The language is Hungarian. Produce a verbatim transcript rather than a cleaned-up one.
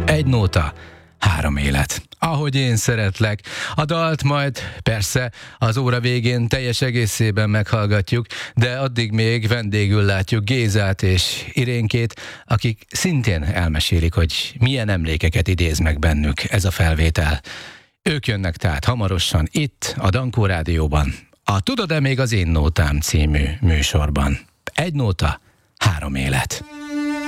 Egy nóta, három élet. Ahogy én szeretlek. A dalt majd persze az óra végén teljes egészében meghallgatjuk, de addig még vendégül látjuk Gézát és Irénkét, akik szintén elmesélik, hogy milyen emlékeket idéz meg bennük ez a felvétel. Ők jönnek tehát hamarosan itt, a Dankó Rádióban, a Tudod-e még az én nótám című műsorban. Egy nóta, három élet.